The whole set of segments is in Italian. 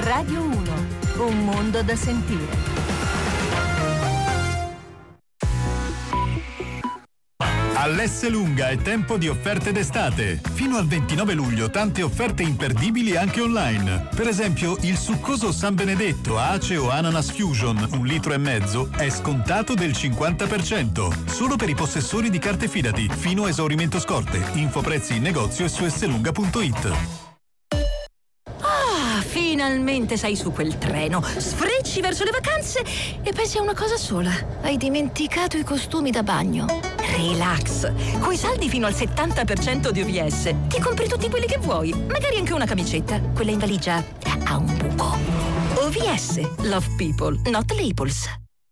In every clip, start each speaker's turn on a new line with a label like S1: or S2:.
S1: Radio 1, un mondo da sentire.
S2: All'Esselunga è tempo di offerte d'estate. Fino al 29 luglio tante offerte imperdibili anche online. Per esempio, il succoso San Benedetto Ace o Ananas Fusion 1,5 litri è scontato del 50%. Solo per i possessori di carte Fidati, fino a esaurimento scorte. Info prezzi in negozio e su esselunga.it.
S3: Finalmente sei su quel treno, sfrecci verso le vacanze e pensi a una cosa sola. Hai dimenticato i costumi da bagno. Relax, coi saldi fino al 70% di OVS ti compri tutti quelli che vuoi, magari anche una camicetta. Quella in valigia ha un buco. OVS, Love People, Not Labels.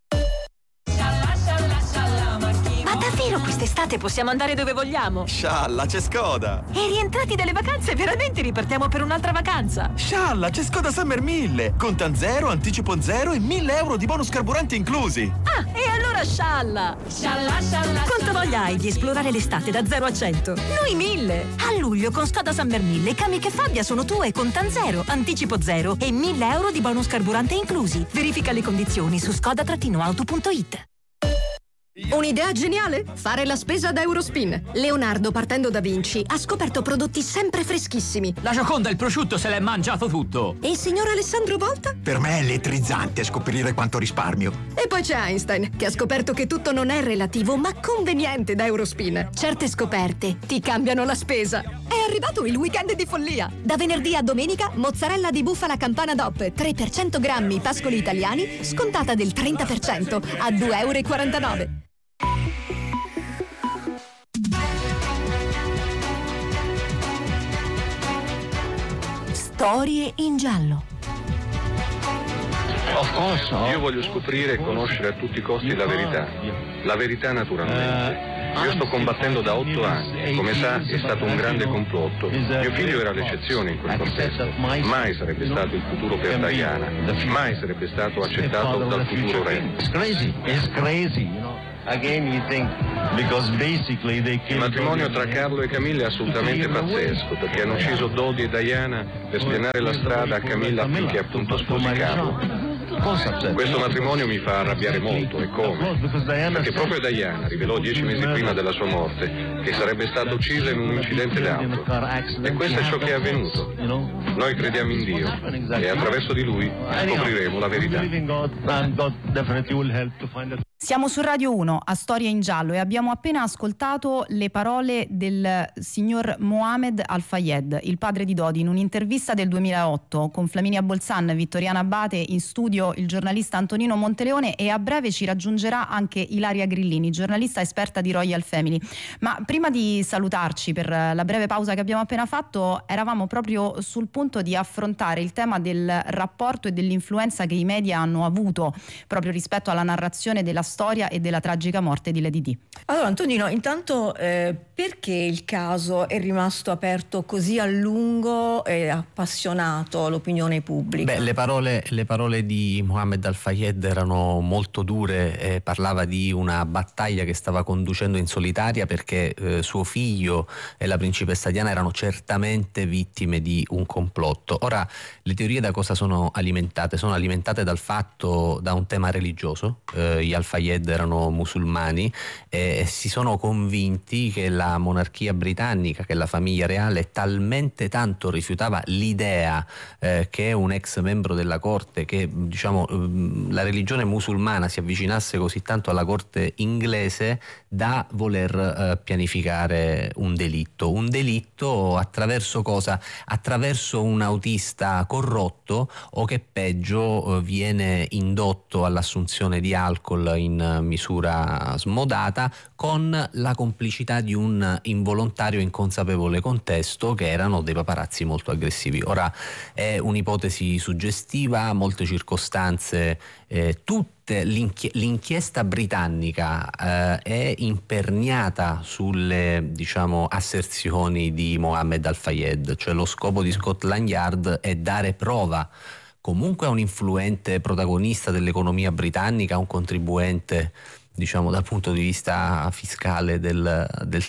S3: Ma davvero quest'estate possiamo andare dove vogliamo?
S4: Scialla, c'è Skoda!
S3: E rientrati dalle vacanze veramente ripartiamo per un'altra vacanza?
S4: Scialla, c'è Skoda Summer 1000! Contan zero, anticipo zero e 1.000 euro di bonus carburante inclusi!
S3: Ah, e allora scialla! Scialla, scialla! Quanto voglia hai di esplorare l'estate da 0 a 100? Noi 1000! A luglio con Skoda Summer 1000 Kamiq e Fabia sono tue, contan zero, anticipo zero e 1.000 euro di bonus carburante inclusi. Verifica le condizioni su skoda-auto.it.
S5: Un'idea geniale? Fare la spesa da Eurospin. Leonardo, partendo da Vinci, ha scoperto prodotti sempre freschissimi.
S6: La Gioconda e il prosciutto se l'è mangiato tutto.
S5: E il signor Alessandro Volta?
S7: Per me è elettrizzante scoprire quanto risparmio.
S5: E poi c'è Einstein, che ha scoperto che tutto non è relativo, ma conveniente da Eurospin. Certe scoperte ti cambiano la spesa. È arrivato il weekend di follia. Da venerdì a domenica, mozzarella di bufala Campana DOP, 3 per 100 grammi, pascoli italiani, scontata del 30% a €2,49.
S1: Storie in giallo.
S8: Io voglio scoprire e conoscere a tutti i costi la verità. La verità naturalmente. Io sto combattendo da 8 anni. Come sa, è stato un grande complotto. Mio figlio era l'eccezione in quel contesto. Mai sarebbe stato il futuro per Diana. Mai sarebbe stato accettato dal futuro re. Il matrimonio tra Carlo e Camilla è assolutamente pazzesco, perché hanno ucciso Dodi e Diana per spianare la strada a Camilla affinché appunto sposi Carlo. Questo matrimonio mi fa arrabbiare molto, e come? Perché proprio Diana rivelò 10 mesi prima della sua morte che sarebbe stata uccisa in un incidente d'auto. E questo è ciò che è avvenuto. Noi crediamo in Dio e attraverso di Lui scopriremo la verità.
S9: Siamo su Radio 1 a Storia in Giallo e abbiamo appena ascoltato le parole del signor Mohamed Al-Fayed, il padre di Dodi, in un'intervista del 2008 con Flaminia Bolzan, Vittoriana Abate, in studio il giornalista Antonino Monteleone, e a breve ci raggiungerà anche Ilaria Grillini, giornalista esperta di Royal Family. Ma prima di salutarci per la breve pausa che abbiamo appena fatto, eravamo proprio sul punto di affrontare il tema del rapporto e dell'influenza che i media hanno avuto proprio rispetto alla narrazione della storia e della tragica morte di Lady Di.
S10: Allora Antonino, intanto perché il caso è rimasto aperto così a lungo e appassionato l'opinione pubblica?
S11: Beh, le parole di Mohamed Al-Fayed erano molto dure, parlava di una battaglia che stava conducendo in solitaria perché suo figlio e la principessa Diana erano certamente vittime di un complotto. Ora, le teorie da cosa sono alimentate? Sono alimentate da un tema religioso. Gli Al-Fayed erano musulmani e si sono convinti che la monarchia britannica, che la famiglia reale talmente tanto rifiutava l'idea che un ex membro della corte, che la religione musulmana si avvicinasse così tanto alla corte inglese da voler pianificare un delitto attraverso cosa? Attraverso un autista corrotto o che peggio viene indotto all'assunzione di alcol in misura smodata con la complicità di un involontario inconsapevole contesto che erano dei paparazzi molto aggressivi. Ora è un'ipotesi suggestiva, molte circostanze, tutte l'inchiesta britannica è imperniata sulle asserzioni di Mohamed Al-Fayed, cioè lo scopo di Scotland Yard è dare prova comunque a un influente protagonista dell'economia britannica, un contribuente dal punto di vista fiscale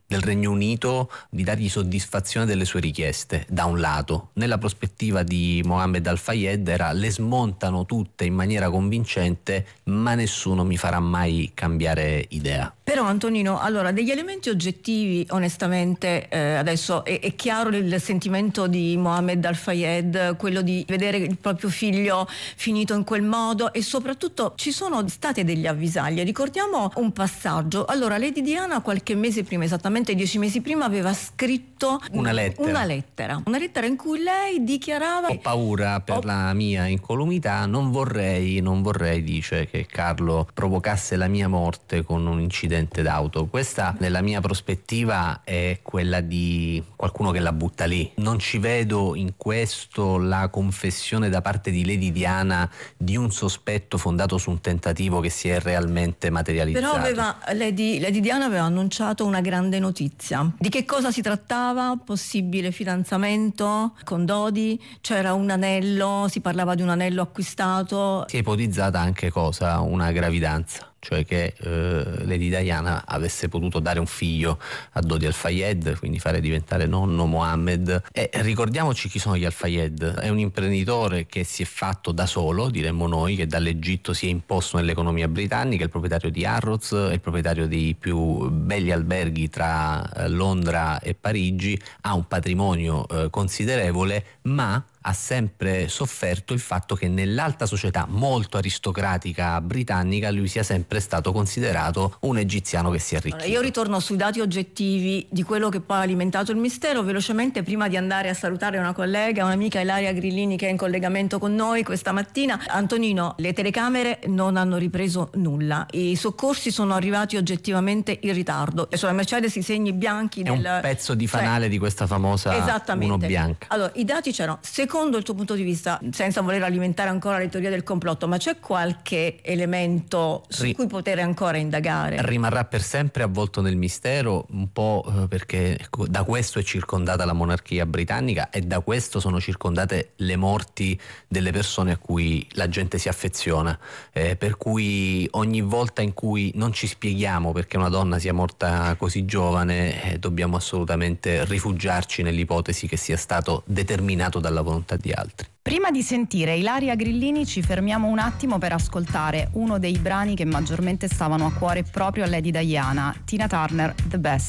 S11: del Regno Unito di dargli soddisfazione delle sue richieste, da un lato. Nella prospettiva di Mohammed al-Fayed era: le smontano tutte in maniera convincente, ma nessuno mi farà mai cambiare idea.
S10: Però Antonino, allora, degli elementi oggettivi, onestamente, adesso è chiaro il sentimento di Mohammed al-Fayed, quello di vedere il proprio figlio finito in quel modo, e soprattutto ci sono state delle avvisaglie. Ricordiamo un passaggio. Allora, Lady Diana qualche mese prima, esattamente 10 mesi prima, aveva scritto una lettera in cui lei dichiarava:
S11: ho paura per la mia incolumità, non vorrei, dice, che Carlo provocasse la mia morte con un incidente d'auto. Questa, nella mia prospettiva, è quella di qualcuno che la butta lì. Non ci vedo in questo la confessione da parte di Lady Diana di un sospetto fondato su un tentativo che si è realmente materializzato.
S10: Però Lady Diana aveva annunciato una grande notizia. Di che cosa si trattava? Possibile fidanzamento con Dodi? C'era un anello, si parlava di un anello acquistato.
S11: Si è ipotizzata anche cosa? Una gravidanza. Cioè che Lady Diana avesse potuto dare un figlio a Dodi al-Fayed, quindi fare diventare nonno Mohammed. E ricordiamoci chi sono gli al-Fayed. È un imprenditore che si è fatto da solo, diremmo noi, che dall'Egitto si è imposto nell'economia britannica, è il proprietario di Harrods, è il proprietario dei più belli alberghi tra Londra e Parigi, ha un patrimonio considerevole, ma ha sempre sofferto il fatto che nell'alta società molto aristocratica britannica lui sia sempre stato considerato un egiziano che si è arricchito.
S10: Io ritorno sui dati oggettivi di quello che poi ha alimentato il mistero velocemente, prima di andare a salutare una collega, un'amica, Ilaria Grillini, che è in collegamento con noi questa mattina. Antonino, le telecamere non hanno ripreso nulla, i soccorsi sono arrivati oggettivamente in ritardo, e sulla Mercedes i segni bianchi
S11: è un pezzo di fanale di questa famosa Uno bianca.
S10: Allora, i dati c'erano. Secondo il tuo punto di vista, senza voler alimentare ancora le teorie del complotto, ma c'è qualche elemento su cui poter ancora indagare?
S11: Rimarrà per sempre avvolto nel mistero, un po' perché da questo è circondata la monarchia britannica e da questo sono circondate le morti delle persone a cui la gente si affeziona, per cui ogni volta in cui non ci spieghiamo perché una donna sia morta così giovane, dobbiamo assolutamente rifugiarci nell'ipotesi che sia stato determinato dalla volontà di altri.
S9: Prima di sentire Ilaria Grillini ci fermiamo un attimo per ascoltare uno dei brani che maggiormente stavano a cuore proprio a Lady Diana, Tina Turner, The Best.